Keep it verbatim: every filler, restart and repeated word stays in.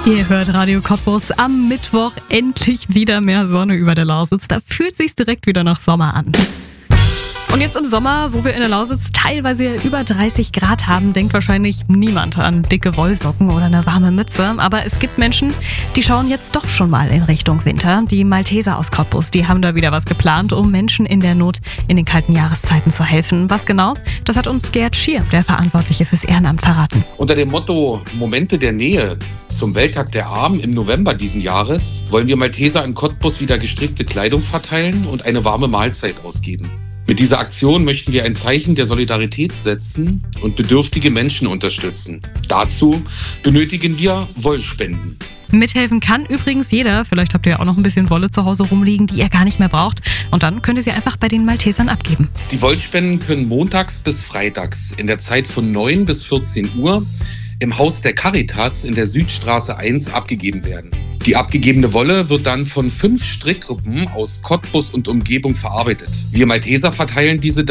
Ihr hört Radio Cottbus am Mittwoch, endlich wieder mehr Sonne über der Lausitz. Da fühlt sich's direkt wieder nach Sommer an. Und jetzt im Sommer, wo wir in der Lausitz teilweise über dreißig Grad haben, denkt wahrscheinlich niemand an dicke Wollsocken oder eine warme Mütze. Aber es gibt Menschen, die schauen jetzt doch schon mal in Richtung Winter. Die Malteser aus Cottbus, die haben da wieder was geplant, um Menschen in der Not in den kalten Jahreszeiten zu helfen. Was genau? Das hat uns Gerd Schier, der Verantwortliche fürs Ehrenamt, verraten. Unter dem Motto Momente der Nähe zum Welttag der Armen im November diesen Jahres wollen wir Malteser in Cottbus wieder gestrickte Kleidung verteilen und eine warme Mahlzeit ausgeben. Mit dieser Aktion möchten wir ein Zeichen der Solidarität setzen und bedürftige Menschen unterstützen. Dazu benötigen wir Wollspenden. Mithelfen kann übrigens jeder. Vielleicht habt ihr ja auch noch ein bisschen Wolle zu Hause rumliegen, die ihr gar nicht mehr braucht. Und dann könnt ihr sie einfach bei den Maltesern abgeben. Die Wollspenden können montags bis freitags in der Zeit von neun bis vierzehn Uhr im Haus der Caritas in der Südstraße eins abgegeben werden. Die abgegebene Wolle wird dann von fünf Strickgruppen aus Cottbus und Umgebung verarbeitet. Wir Malteser verteilen diese